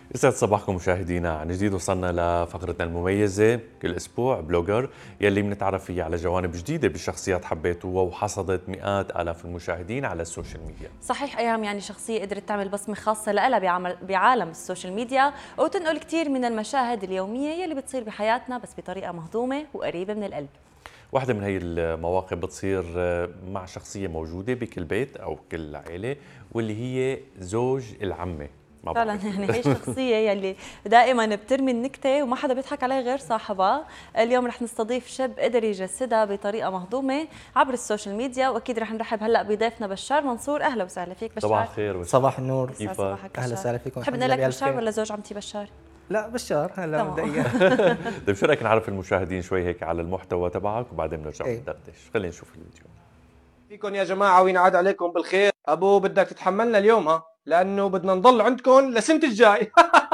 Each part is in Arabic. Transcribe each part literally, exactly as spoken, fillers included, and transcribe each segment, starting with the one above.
يسعد صباحكم مشاهدينا. عن جديد وصلنا لفقرتنا المميزة كل أسبوع بلوجر يلي بنتعرف فيها على جوانب جديدة بشخصيات حبيتوها وحصدت مئات آلاف المشاهدين على السوشيال ميديا. صحيح أيام، يعني شخصية قدرت تعمل بصمة خاصة لها بعمل بعالم السوشيال ميديا وتنقل كثير من المشاهد اليومية يلي بتصير بحياتنا بس بطريقة مهضومة وقريبة من القلب. واحدة من هي المواقف بتصير مع شخصية موجودة بكل بيت أو كل عائلة واللي هي زوج العمة. فعلا يعني هي الشخصية يلي دائما بترمي النكتة وما حدا بيضحك عليها غير صاحبها. اليوم رح نستضيف شاب قدر يجسدها بطريقة مهضومة عبر السوشيال ميديا، واكيد رح نرحب هلا بضيفنا بشار منصور. اهلا وسهلا فيك بشار. صباح الخير. صباح النور. كيفك؟ اهلا وسهلا فيكم. تحب نقول لك بشار ولا زوج عمتي بشار؟ لا بشار هلا مبدئيا. طيب شو رايك نعرف المشاهدين شوي هيك على المحتوى تبعك وبعدين بنرجع ايه. ندردش. خلينا نشوف الفيديو. فيكم يا جماعة وينعاد عليكم بالخير. أبو بدك تتحملنا اليوم ها، لأنه بدنا نضل عندكم لسنة الجاي.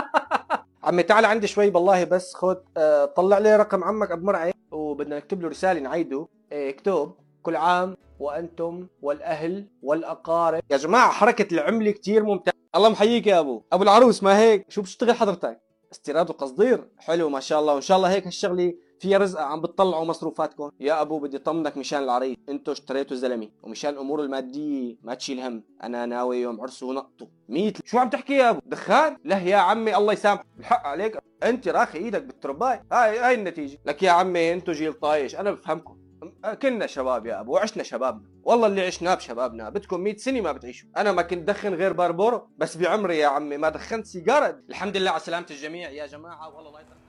عمي تعال عندي شوي بالله، بس خد اه طلع لي رقم عمك أبو مرعي وبدنا نكتب له رسالة نعيده. اه اكتب كل عام وأنتم والأهل والأقارب. يا جماعة حركة العملة كتير ممتازة. الله محييك يا أبو أبو العروس. ما هيك شو بتشتغل حضرتك؟ استيراد وقصدير. حلو ما شاء الله، وإن شاء الله هيك هالشغلة فيها رزقة عم بتطلعوا مصروفاتكم. يا ابو بدي طمنك مشان العريس، انتو اشتريتوا زلمه ومشان الامور الماديه ما تشيل هم. انا ناوي يوم عرسه ونقطه ميت. شو عم تحكي يا ابو؟ دخان؟ لا يا عمي الله يسامحك، الحق عليك انت راخي ايدك بالترباي. هاي هاي النتيجه. لك يا عمي انتو جيل طايش، انا بفهمكم. كنا شباب يا ابو وعشنا شبابنا، والله اللي عشناه بشبابنا بدكم مئة سنه ما بتعيشوا. انا ما كنت دخن غير باربورو بس بعمري يا عمي ما دخنت سيجاره. الحمد لله على سلامه الجميع يا جماعه. والله الله يطلع.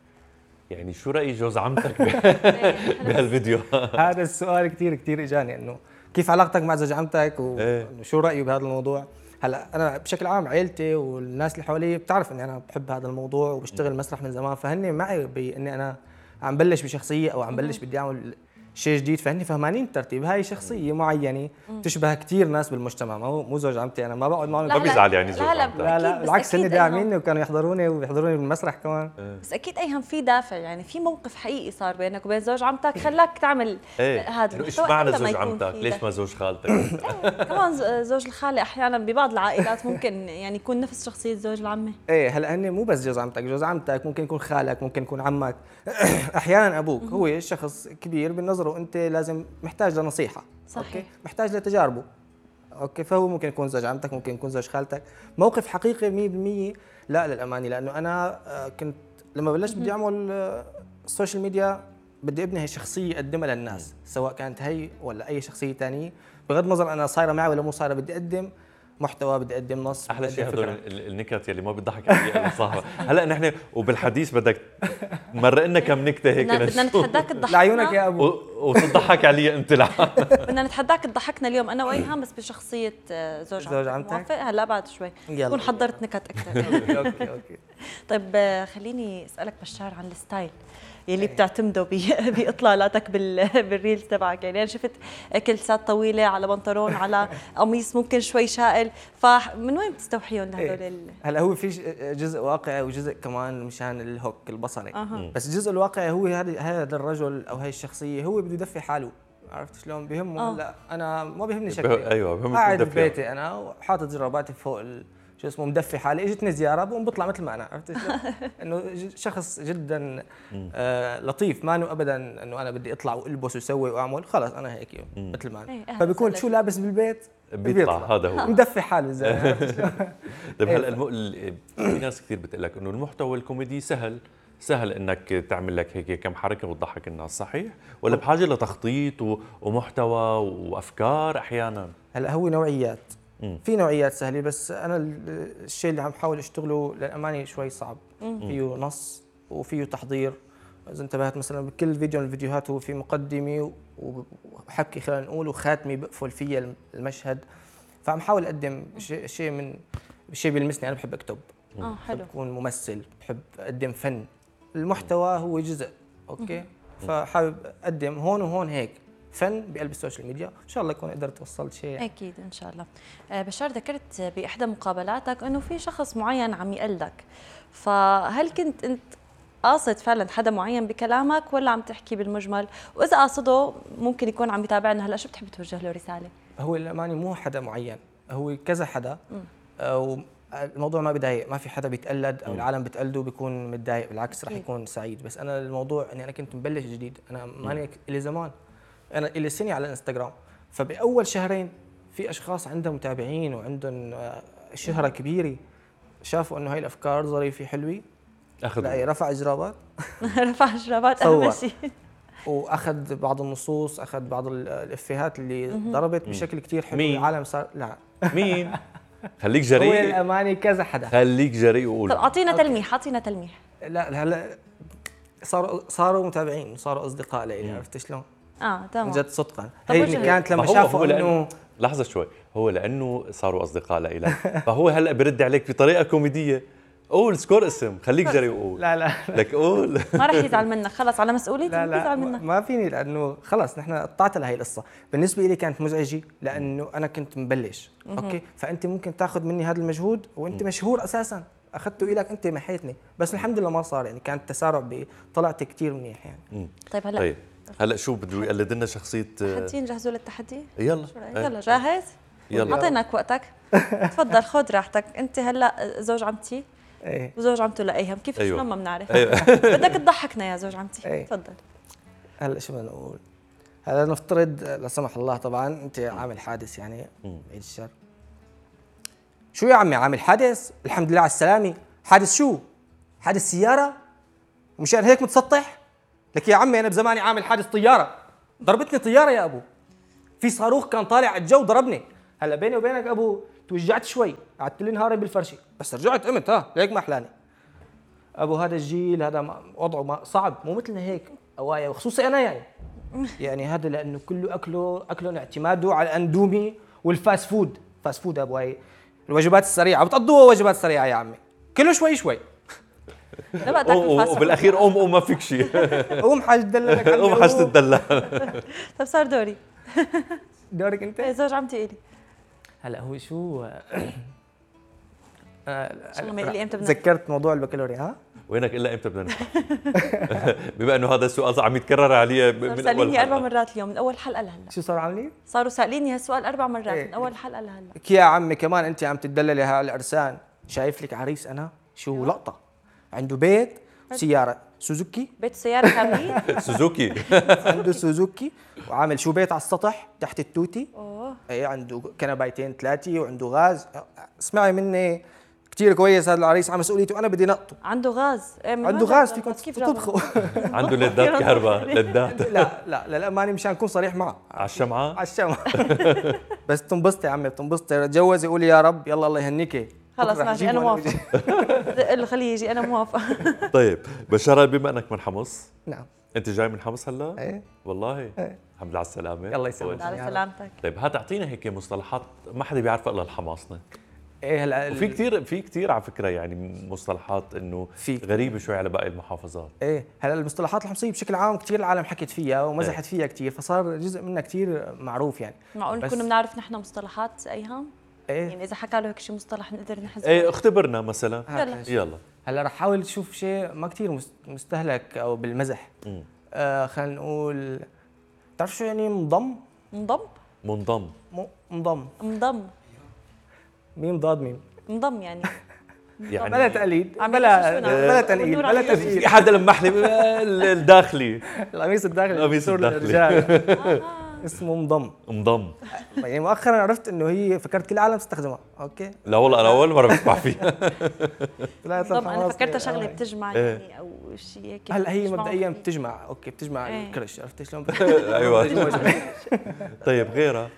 يعني شو رأي جوز عمتك بهالفيديو؟ هذا السؤال كثير كثير اجاني، انه كيف علاقتك مع زوج عمتك وشو رايه بهذا الموضوع. هلا انا بشكل عام عائلتي والناس اللي حوالي بتعرف اني انا بحب هذا الموضوع وبشتغل مسرح من زمان، فهن معي باني انا عم بلش بشخصيه او عم بلش بدي اعمل شيء جديد، فهني فهمانين الترتيب. هاي شخصيه معينه تشبه كثير ناس بالمجتمع، مو مو زوج عمتي. انا ما بقعد معهم. ما بيزعل يعني زوج لا لا عمتك؟ لا لا بالعكس، هن داعميني وكانوا يحضروني وبيحضروني بالمسرح كمان. بس اكيد ايهم في دافع، يعني في موقف حقيقي صار بينك وبين زوج عمتك خلاك تعمل ايه. هذا. ايش معنى زوج عمتك؟ ليش ما زوج خالتك؟ كمان زوج الخاله احيانا ببعض العائلات ممكن يعني يكون نفس شخصيه زوج العمه. ايه هلا هن مو بس جوز عمتك، جوز عمتك ممكن يكون خالك، ممكن يكون عمك. احيانا ابوك هو شخص كبير بالنظر انت لازم محتاج لنصيحه. صحيح. أوكي؟ محتاج لتجاربه. اوكي، فهو ممكن يكون زوج عمتك، ممكن يكون زوج خالتك. موقف حقيقي مية بالمية لا للامانه، لانه انا كنت لما بلشت بدي اعمل السوشيال ميديا بدي ابني هي شخصيه اقدمها للناس، سواء كانت هي ولا اي شخصيه ثانيه، بغض النظر انا صايره معي ولا مو صايره. بدي اقدم محتوى، بدي اقدم نص. احلى شيء هدول النكت يلي ما بتضحك علي الا صاحبها. هلا نحن وبالحديث بدك مرق لنا كم نكته هيك بدنا نتحداك تضحكنا لعيونك يا ابو وتضحك علي انت. لعن بدنا نتحداك تضحكنا اليوم انا وايهام بس بشخصيه زوج, زوج عمتك. موافق؟ هلا بعد شوي تكون حضرت نكت اكثر. اوكي اوكي. طيب خليني اسالك بشار عن الستايل يلي بتعتمده باطلالاتك بالريلز تبعك. يعني انا شفت كلسات طويله على بنطلون على قميص ممكن شوي شائل، فمن وين بتستوحيهم لهدول ال... هلا هو في جزء واقعي وجزء كمان مشان الهوك البصري. أه. بس الجزء الواقعي هو هذا هذا الرجل او هاي الشخصيه هو بده يدفي حاله. عرفت شلون بهمه؟ هلا انا ما بيهمني شكلي. ايوه بهمني قاعد ببيتي انا وحاطط جراباتي فوق ال... شو اسمه مدفي حالي. اجتني زياره بقوم بطلع مثل ما انا. عرفت شلون؟ انه شخص جدا آه لطيف، ما انه ابدا انه انا بدي اطلع والبس وسوي واعمل. خلص انا هيك مثل ما انا. فبيكون شو لابس بالبيت بيطلع هذا هو مدفي حاله زي. طيب هلا الم... في ناس كثير بتقول لك انه المحتوى الكوميدي سهل سهل انك تعمل لك هيك كم حركه وتضحك الناس، صحيح؟ ولا بحاجه لتخطيط و... ومحتوى وافكار احيانا؟ هلا هو نوعيات. مم. في نوعيات سهله، بس انا الشيء اللي عم بحاول اشتغله للامانه شوي صعب. مم. فيه نص وفيه تحضير. اذا انتبهت مثلا بكل فيديو من الفيديوهات هو في مقدمه وحكي خلينا نقول وخاتمه بقفل فيها المشهد. فعم حاول اقدم شيء شيء من شيء بيلمسني. انا بحب اكتب، اه حلو، بحب اكون ممثل، بحب اقدم فن. المحتوى هو جزء. اوكي. فحابب اقدم هون وهون هيك فن بقلب السوشيال ميديا، ان شاء الله يكون قدرت وصلت شيء. اكيد ان شاء الله. بشار ذكرت باحدى مقابلاتك انه في شخص معين عم يقلدك، فهل كنت انت قاصد فعلا حدا معين بكلامك ولا عم تحكي بالمجمل؟ واذا قاصده ممكن يكون عم يتابعنا هلا، شو بتحب توجه له رساله؟ هو الامانه مو حدا معين، هو كذا حدا. الموضوع ما بضايق، ما في حدا بيتقلد او العالم بتقلده بيكون متضايق، بالعكس رح أكيد. يكون سعيد. بس انا الموضوع اني انا كنت مبلش جديد، انا ماني الي زمان، انا الي سنه على الانستغرام. فباول شهرين في اشخاص عندهم متابعين وعندهم آه، شهره كبيره، شافوا انه هاي الافكار ظريفه حلوه، اخذ لا رفع اجرابات رفع جرابات اهم صور. شيء. واخذ بعض النصوص، اخذ بعض ال- الافيهات اللي ضربت بشكل كثير حلو. مين؟ العالم صار لا مين؟ خليك هو جريء، الامانه كذا حدا. خليك جريء وقول. طب اعطينا تلميح، اعطينا تلميح. لا هلا صاروا صاروا متابعين، صاروا اصدقاء لي، عرفت شلون؟ اه عن تمام. جد صدقا. طب هي وجه- اللي كانت لما ما هو- شافوا هو لأنه- انه لحظة شوي، هو لأنه صاروا أصدقاء لإلك فهو هلأ برد عليك بطريقة كوميدية. قول سكور اسم، خليك جريء وقول. لا لا لك قول. ما رح يزعل منك، خلص على مسؤوليتي لا ما يزعل لا منك. ما فيني، لانه خلص نحن قطعت لهي القصه. بالنسبه لي كانت مزعجه لانه انا كنت مبلش، اوكي، فانت ممكن تاخذ مني هذا المجهود وانت مشهور اساسا، اخذته الك انت محيتني، بس الحمد لله ما صار، يعني كان التسارع ب- طلعت كثير منيح يعني. مم. طيب هلا طيب هلا شو بده يقلد لنا شخصية؟ تحدين جهزوا للتحدي؟ يلا شو رأيك؟ إيه. يلا جاهز؟ يلا اعطيناك وقتك. تفضل خذ راحتك. انت هلا زوج عمتي ايه وزوج عمته لايهم، كيف أيوة. شلون ما بنعرف. أيوة. بدك تضحكنا يا زوج عمتي. إيه. تفضل. هلا شو بدنا نقول؟ هلا نفترض لا سمح الله طبعا انت عامل حادث، يعني مم. بعيد الشر. شو يا عمي عامل حادث؟ الحمد لله على السلامة. حادث شو؟ حادث سيارة؟ ومشان هيك متسطح؟ لك يا عمي انا بزماني عامل حادث طيارة، ضربتني طيارة يا ابو. في صاروخ كان طالع على الجو ضربني. هلا بيني وبينك ابو توجعت شوي، قعدت لي نهارين بالفرشة، بس رجعت قمت. ها ليك ما احلاني. ابو هذا الجيل هذا ما- وضعه ما صعب، مو مثلنا هيك قوايا، وخصوصي انا يعني. يعني هذا لانه كله اكله اكلهم اعتماده على الاندومي والفاست فود. فاست فود ابو هاي الوجبات السريعه، بتقضوها وجبات سريعه يا عمي، كله شوي شوي. لا بقى تاكل فاست فود. وبالاخير قوم قوم ما فيك شيء. قوم حاج دللك عمي، قوم حاج قوم. تدلع. طب صار دوري. دورك انت. إيه، زوج عمتي الي. هلا هو شو آه، ان شاء الله ما يقول لي امتى بدنا. تذكرت موضوع البكالوريا. ها وينك الا امتى بدنا نفهم؟ بما انه هذا السؤال عم يتكرر علي ب- صار من ساليني اول اربع حلقة. مرات اليوم من اول حلقه لهلا. شو صار عاملين؟ صاروا ساليني هالسؤال اربع مرات إيه. من اول حلقه لهلا. لك يا عمي كمان انت عم تدللي على العرسان، شايف لك عريس انا شو لقطه، عنده بيت سياره سوزوكي، بيت سياره كاملين. سوزوكي. عنده سوزوكي، وعامل شو بيت على السطح تحت التوتي. اوه اي عنده كنبايتين ثلاثه وعنده غاز. اسمعي مني كثير كويس هذا العريس على مسؤوليته، انا بدي نقطه. عنده غاز. إيه، من عنده وين غاز جاب فيكم الغاز؟ كيف جاب تطبخوا. عنده لدات كهرباء لدات لا لا للامانه مشان اكون صريح معه على الشمعة. على الشمع. بس تنبسطي يا عمي، بتنبسطي، تجوزي قولي يا رب يلا الله يهنيكي. خلص بكرة ماشي حجيب انا وأنا موافقه. بجي. دق له خليه يجي انا موافقه. طيب بشارة، بما انك من حمص، نعم انت جاي من حمص هلا؟ ايه والله إيه. الحمد لله على السلامة. الله يسلمك. أول شيء. على سلامتك. طيب هات اعطينا هيك مصطلحات ما حدا بيعرفها الا الحماصنة. ايه هلا وفي كثير في كثير على فكرة يعني مصطلحات انه في. غريبة شوي على باقي المحافظات. ايه هلا المصطلحات الحمصيه بشكل عام كثير العالم حكت فيها ومزحت فيها كثير، فصار جزء منها كثير معروف يعني. معقول بس- نكون بنعرف نحن مصطلحات ايهم؟ ايه يعني اذا حكى له هيك شيء مصطلح نقدر نحذفه. ايه اختبرنا مثلا. هات يلا. شيء. يلا. هلا رح احاول تشوف شيء ما كثير مست- مستهلك او بالمزح. مم. آه خلينا نقول، بتعرف شو يعني منضم؟ انضم منضم. مو منضم، انضم ميم ضاد ميم، انضم يعني. يعني بلا تقليد، عم بلا يحكي شو نعمل؟ بلا تنقيل، والنور بلا عم يحكي. تنقيل. في حدا لمح لي الداخلي. القميص الداخلي القميص دكتور الداخلي. للرجال. اسمه منضم. انضم. يعني مؤخرا عرفت انه هي فكرت كل العالم تستخدمها، اوكي؟ لا والله انا اول مره بسمع فيها. لا انضم انا فكرتها آه. شغله بتجمع إيه. يعني او شيء هيك. هلا هي بتجمعوا مبدئيا فيه. بتجمع، اوكي بتجمع إيه. الكرش، عرفتي شلون؟ ايوه. طيب غيرها.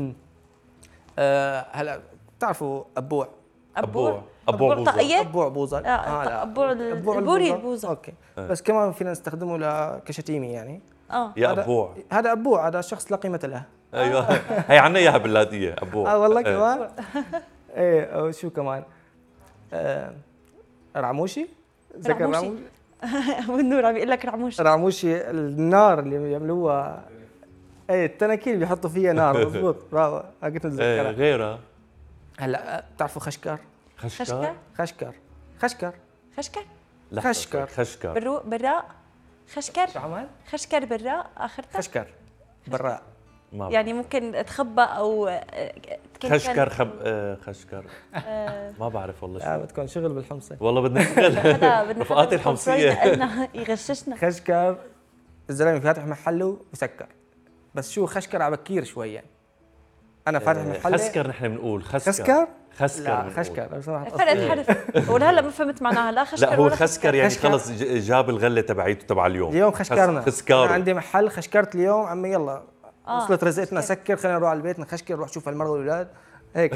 آه، هلا بتعرفوا ابوع ابوع ابوع أبوع طاقية؟ ابوع بوزل. آه، لا. أبوع ال- البوري البوزة. اوكي بس كمان فينا نستخدمه ل- كشتيمه يعني. اه يا هذا- ابوع. هذا ابوع، هذا شخص لا قيمه له. ايوه هي عنا اياها باللاتيه ابوع. اه والله إيه. كمان. ايه أو شو كمان؟ آه، رعموشي؟ ذكر رعموشي. رعموشي؟ والنور عم يقول لك رعموش. رعموشي النار اللي بيعملوها، ايه التناكيل اللي بيحطوا فيها نار، مضبوط برافو، ها كنت ايه متذكرها. غيرها. هلا آه، بتعرفوا خشكر؟ خشكر خشكر. خشكر خشكر خشكر لحظة خشكر. شوي. خشكر. برو براء خشكر شو عمل؟ خشكر براء اخرتها. خشكر براء. ما يعني ممكن تخبى او كان- خشكر خب آه خشكر آه، ما بعرف والله لا شو بتكون شغل بالحمصه. والله بدنا نشتغل حدا بدنا رفقاتي حدا الحمصيه يدقلنا يغششنا. خشكر الزلمه فاتح محله وسكر، بس شو خشكر على بكير شوي يعني. انا فاتح آه، محل خسكر نحن بنقول خسكر خسكر؟ خسكر لا بنقول. خشكر لو سمحت. فرق الحرف ولا هلا ما فهمت معناها، لا خشكر لا هو ولا خسكر يعني خسكر. خلص ج- جاب الغله تبعيته تبع اليوم اليوم خشكرنا. خس- خسكار انا عندي محل خشكرت اليوم عمي يلا آه، وصلت رزقتنا خشكر. سكر خلينا نروح على البيت نخشكر نروح نشوف المرة والاولاد هيك.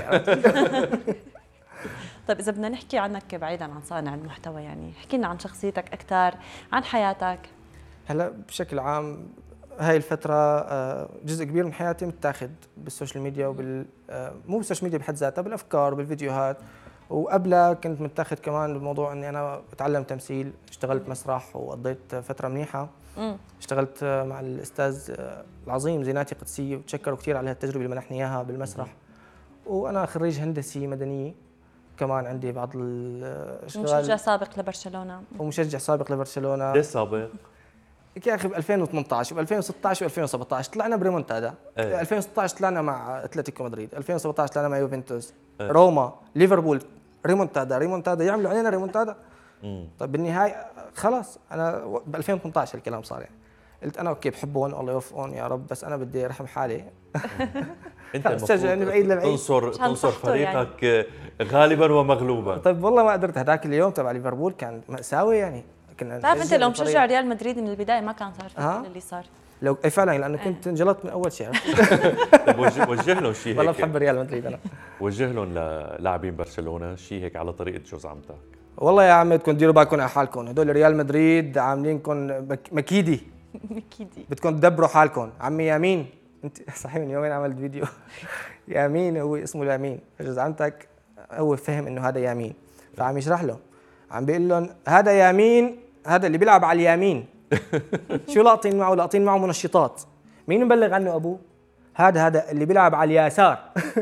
طيب اذا بدنا نحكي عنك بعيدا عن صانع المحتوى، يعني احكي لنا عن شخصيتك اكثر، عن حياتك. هلا بشكل عام هاي الفترة آه، جزء كبير من حياتي متاخد بالسوشيال ميديا وبال آه، مو بالسوشيال ميديا بحد ذاتها، بالافكار وبالفيديوهات. وقبلها كنت متاخد كمان بموضوع اني انا بتعلم تمثيل، اشتغلت مسرح وقضيت فترة منيحة. امم اشتغلت آه، مع الاستاذ آه، العظيم زيناتي قدسي، وتشكروا كثير على هالتجربة اللي منحني اياها بالمسرح. وانا خريج هندسي مدنية، كمان عندي بعض الاشتغال مشجع سابق لبرشلونه. ومشجع سابق لبرشلونة. ليش سابق؟ يا اخي ب ألفين وثمانية عشر و ألفين وستة عشر و ألفين وسبعة عشر طلعنا بريمونتادا. ايه. ألفين وستة عشر طلعنا مع اتلتيكو مدريد، ألفين وسبعة عشر طلعنا مع يوفنتوس، ايه. روما، ليفربول، ريمونتادا ريمونتادا يعملوا علينا ريمونتادا. مم. طيب بالنهايه خلاص انا ب ألفين وثمانية عشر الكلام صار يعني. قلت انا اوكي بحبهم الله يوفقهم يا رب، بس انا بدي ارحم حالي. انت خلص شجعني المفروض بعيد لبعيد. تنصر مشان تنصر صحته يعني. فريقك غالبا ومغلوبا. طيب والله ما قدرت، هذاك اليوم تبع ليفربول كان مأساوي يعني. كنا بتعرف انت نشجع لو الفريق. مشجع ريال مدريد من البدايه ما كان صار في آه. كل اللي صار. لو اي فعلا لانه كنت انجلطت من اول شيء. طيب وجه, وجه لهم شيء والله هيك، بحب ريال مدريد انا. وجه لهم للاعبين برشلونه شيء هيك على طريقه جوز عمتك. والله يا عمي بدكم تديروا بالكم على حالكم، هدول ريال مدريد عاملينكم مك- مكيدي، اكيد. بدكم تدبروا حالكم. عمي يامين انت صحيح من يومين عملت فيديو يامين هو اسمه لامين، جوز عمتك هو فهم انه هذا يامين، فعم يشرح له عم بيقول لهم هذا يامين، هذا اللي بيلعب على اليمين. شو لاقطين معه؟ لاقطين معه منشطات. مين مبلغ عنه ابوه؟ هذا هذا اللي بيلعب على اليسار.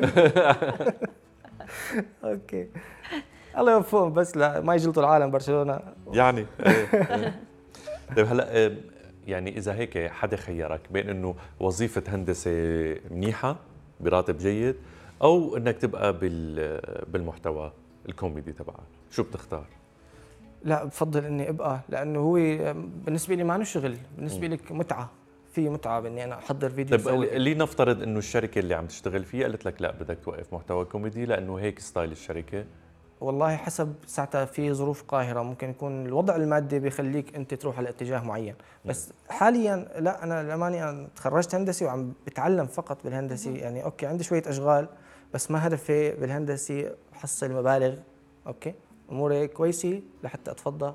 اوكي الله يوفقهم، بس لا ما يجلطوا العالم برشلونه. يعني ايه إيه. طيب هلا إيه، يعني اذا هيك حدا خيرك بين انه وظيفه هندسه منيحه براتب جيد او انك تبقى بال بالمحتوى الكوميدي تبعك، شو بتختار؟ لا بفضل اني ابقى، لانه هو بالنسبه لي ما شغل، بالنسبه لك متعه، في متعه باني انا احضر فيديو. طيب اللي نفترض انه الشركه اللي عم تشتغل فيها قالت لك لا بدك توقف محتوى كوميدي لانه هيك ستايل الشركه. والله حسب ساعتها في ظروف قاهره، ممكن يكون الوضع المادي بيخليك انت تروح على اتجاه معين، بس حاليا لا انا للامانه انا تخرجت هندسي وعم بتعلم فقط بالهندسي، يعني اوكي عندي شويه اشغال بس ما هدفي بالهندسي احصل مبالغ. اوكي اموري كويسه لحتى اتفضى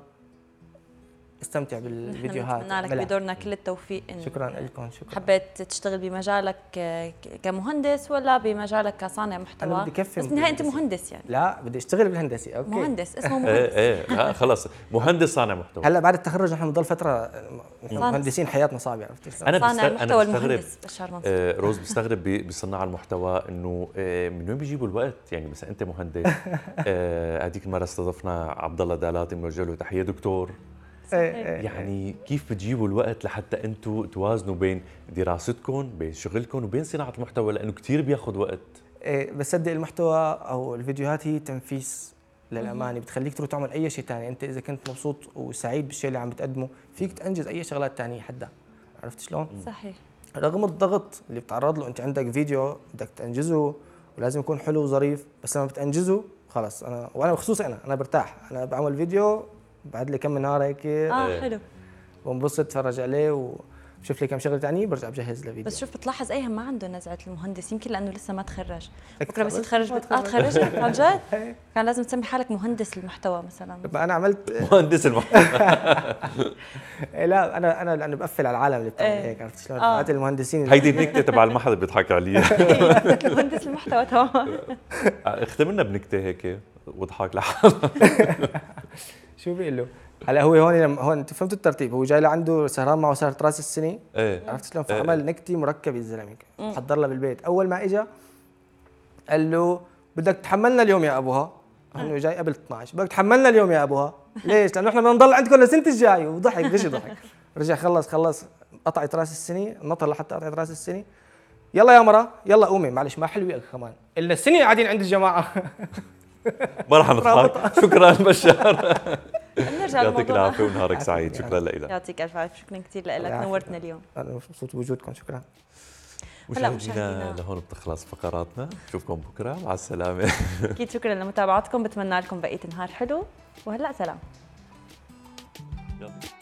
استمتع بالفيديوهات. نتمنى لك ملعب. بدورنا كل التوفيق. إن شكرا لكم. شكرا. حبيت تشتغل بمجالك ك- كمهندس ولا بمجالك كصانع انا محتوى؟ بدي كفي بس بالنهايه انت بالهندسة. مهندس يعني. لا بدي اشتغل بالهندسي. اوكي مهندس اسمه ايه مهندس. ايه لا خلص مهندس صانع محتوى. هلا بعد التخرج نحن بنضل فتره نحن صانع. مهندسين حياتنا صعبه، عرفتي شلون؟ انا صانع بستغرب المحتوى انا بستغرب المهندس بشار منصور. آه روز بستغرب ب- بصناع المحتوى انه آه من وين بيجيبوا الوقت؟ يعني مثلا انت مهندس آه هذيك المره استضفنا عبد الله دالاتي بنوجه له تحيه دكتور. إيه إيه. يعني كيف بتجيبوا الوقت لحتى انتم توازنوا بين دراستكم بين شغلكم وبين صناعه المحتوى لانه كثير بياخذ وقت. إيه بصدق المحتوى او الفيديوهات هي تنفيس للامانه، بتخليك تروح تعمل اي شيء ثاني. انت اذا كنت مبسوط وسعيد بالشيء اللي عم بتقدمه فيك تنجز اي شغلات ثانيه حدا، عرفت شلون؟ صحيح. رغم الضغط اللي بتعرض له، انت عندك فيديو بدك تنجزه ولازم يكون حلو وظريف، بس لما بتنجزه خلص انا وانا بخصوصي انا انا برتاح، انا بعمل فيديو بعد لي كم نهار هيك اه حلو. بنبسط اتفرج عليه وبشوف لي كم شغله ثانيه برجع بجهز له فيديو. بس شوف بتلاحظ ايهم ما عنده نزعه المهندس، يمكن لانه لسه ما تخرج. بكره أكثر بس بس يتخرج ما بت... اه تخرج. تخرجت عن جد؟ كان لازم تسمي حالك مهندس المحتوى مثلا. بقى انا عملت مهندس المحتوى. إيه لا انا انا لانه بقفل على العالم اللي بتعمل إيه. هيك، عرفت شلون؟ آه. فئات المهندسين اللي- هيدي النكته تبع ما حدا بيضحك عليها. مهندس المحتوى تمام. اختم لنا بنكته هيك واضحك لحالك. شو بيقول له؟ هلا هو هون لما هون انت فهمت الترتيب، هو جاي لعنده سهران معه سهرة راس السنه، ايه عرفت شلون؟ إيه. فعمل نكته مركبه الزلمه، حضر لها بالبيت. اول ما اجى قال له بدك تحملنا اليوم يا ابوها، انه جاي قبل اثني عشر، بدك تحملنا اليوم يا ابوها، ليش؟ لانه احنا بدنا نضل عندكم لسنه الجاي، وضحك غشي ضحك. رجع خلص خلص قطعت راس السنه، نطر لحتى قطعت راس السنه، يلا يا مرة يلا قومي، معلش ما حلوة كمان إلا السنة قاعدين عند الجماعة. ما راح نضحك. شكرا بشار. نرجع يعطيك لموضوعنا. العافيه ونهارك سعيد. شكرا لك. يعطيك الف عافيه، شكرا كثير لك، العافية. نورتنا اليوم. أنا مبسوط بوجودكم، شكرا. هلا مشاهدينا مشاهدينا. لهون بتخلص فقراتنا، نشوفكم بكره، مع السلامه. اكيد شكرا لمتابعتكم، بتمنى لكم بقيه نهار حلو، وهلا سلام. يلا.